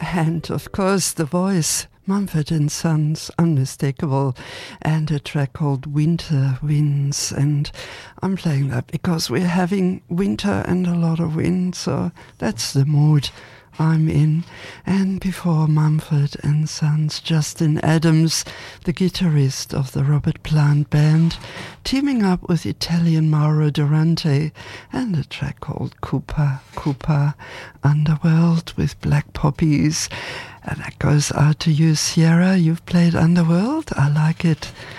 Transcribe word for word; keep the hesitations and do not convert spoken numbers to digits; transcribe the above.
And, of course, the voice, Mumford and Sons, unmistakable, and a track called Winter Winds. And I'm playing that because we're having winter and a lot of wind, so that's the mood I'm in. And before Mumford and Sons, Justin Adams, the guitarist of the Robert Plant Band, teaming up with Italian Mauro Durante, and a track called Cooper, Cooper, Underworld with Black Poppies. And that goes out to you, Sierra. You've played Underworld. I like it.